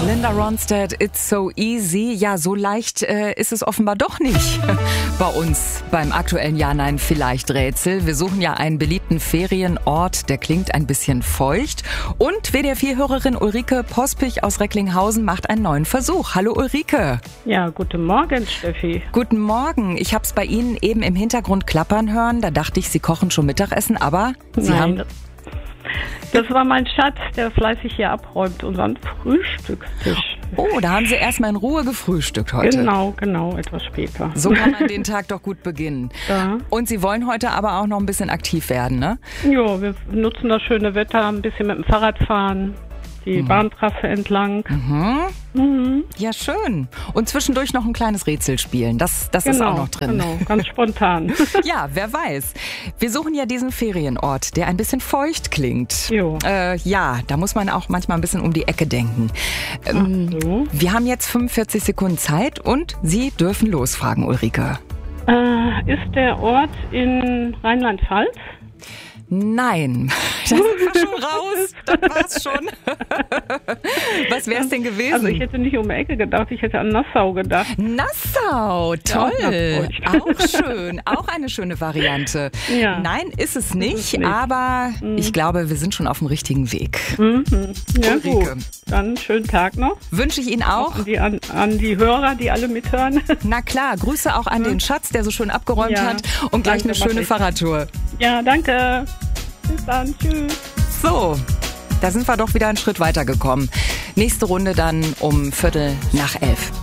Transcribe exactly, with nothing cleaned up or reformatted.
Linda Ronstadt, It's So Easy. Ja, so leicht äh, ist es offenbar doch nicht bei uns beim aktuellen Ja-Nein-Vielleicht-Rätsel. Wir suchen ja einen beliebten Ferienort, der klingt ein bisschen feucht. Und W D R vier-Hörerin Ulrike Pospich aus Recklinghausen macht einen neuen Versuch. Hallo Ulrike. Ja, guten Morgen, Steffi. Guten Morgen. Ich habe es bei Ihnen eben im Hintergrund klappern hören. Da dachte ich, Sie kochen schon Mittagessen, aber Sie Nein, haben... Das war mein Schatz, der fleißig hier abräumt, unseren Frühstückstisch. Oh, da haben Sie erstmal in Ruhe gefrühstückt heute. Genau, genau, etwas später. So kann man den Tag doch gut beginnen. Ja. Und Sie wollen heute aber auch noch ein bisschen aktiv werden, ne? Ja, wir nutzen das schöne Wetter, ein bisschen mit dem Fahrrad fahren, die mhm. Bahntrasse entlang. Mhm. Mhm. Ja, schön. Und zwischendurch noch ein kleines Rätsel spielen. Das, das genau, ist auch noch drin. Genau, ganz spontan. Ja, wer weiß. Wir suchen ja diesen Ferienort, der ein bisschen feucht klingt. Jo. Äh, ja, da muss man auch manchmal ein bisschen um die Ecke denken. Ähm, so. Wir haben jetzt fünfundvierzig Sekunden Zeit und Sie dürfen losfragen, Ulrike. Äh, ist der Ort in Rheinland-Pfalz? Nein, da sind wir schon raus. Das war's schon. Was wäre es denn gewesen? Also ich hätte nicht um die Ecke gedacht, ich hätte an Nassau gedacht. Nassau, toll. Ja, auch, auch schön, auch eine schöne Variante. Ja. Nein, ist es nicht, ist es nicht. aber mhm. ich glaube, wir sind schon auf dem richtigen Weg. Mhm. Ja, Ulrike. gut. Dann schönen Tag noch. Wünsche ich Ihnen auch. An die, an, an die Hörer, die alle mithören. Na klar, Grüße auch an mhm. den Schatz, der so schön abgeräumt ja. hat und gleich Danke, eine schöne ich. Fahrradtour. Ja, danke. Bis dann. Tschüss. So, da sind wir doch wieder einen Schritt weiter gekommen. Nächste Runde dann um Viertel nach elf.